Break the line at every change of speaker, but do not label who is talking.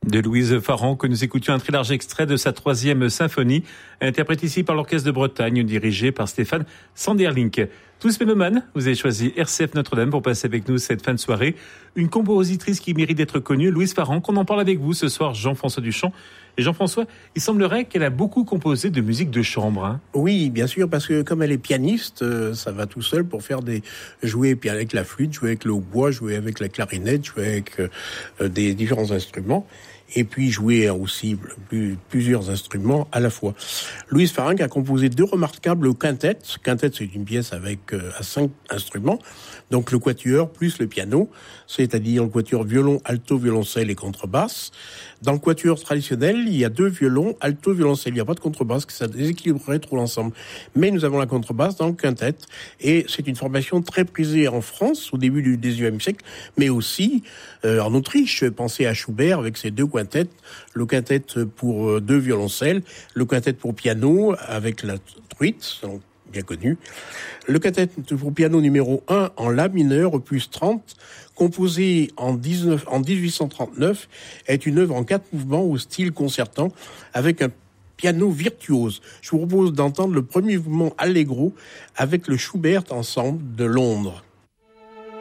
De Louise Farren, que nous écoutions un très large extrait de sa 3e symphonie, interprétée ici par l'Orchestre de Bretagne, dirigé par Stéphane Sanderlink. Tous mélomanes, vous avez choisi RCF Notre-Dame pour passer avec nous cette fin de soirée. Une compositrice qui mérite d'être connue, Louise Farren, qu'on en parle avec vous ce soir, Jean-François Duchamp. Et Jean-François, il semblerait qu'elle a beaucoup composé de musique de chambre. Hein.
Oui, bien sûr, parce que comme elle est pianiste, ça va tout seul pour faire jouer avec la flûte, jouer avec le hautbois, jouer avec la clarinette, jouer avec des différents instruments. Et puis jouer aussi plusieurs instruments à la fois. Louise Farren a composé 2 remarquables quintettes. Quintette, c'est une pièce avec à 5 instruments, donc le quatuor plus le piano, c'est-à-dire le quatuor violon, alto, violoncelle et contrebasse. Dans le quatuor traditionnel, il y a 2 violons, alto, violoncelle. Il n'y a pas de contrebasse, que ça déséquilibrerait trop l'ensemble. Mais nous avons la contrebasse dans le quintette, et c'est une formation très prisée en France au début du XIXe siècle, mais aussi en Autriche. Pensez à Schubert avec ses 2 quintettes, le quintet pour 2 violoncelles, le quintet pour piano avec la truite, bien connu. Le quintet pour piano numéro 1 en la mineur, opus 30, composé en 1839, est une œuvre en 4 mouvements au style concertant avec un piano virtuose. Je vous propose d'entendre le premier mouvement Allegro avec le Schubert Ensemble de Londres.